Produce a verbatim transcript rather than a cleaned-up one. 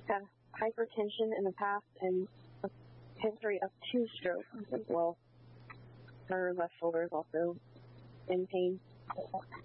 She's had hypertension in the past and a history of two strokes as well. Her left shoulder is also in pain.